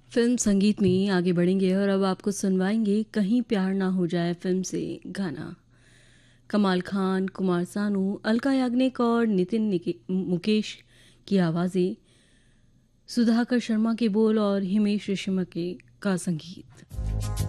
Film संगीत में आगे बढ़ेंगे और अब आपको सुनवाएंगे कहीं प्यार ना हो जाए फिल्म से गाना। कमाल खान, कुमार सानू, अलका याग्निक और मुकेश की आवाज़ें, सुधाकर शर्मा के बोल और हिमेश रेशमिया का संगीत।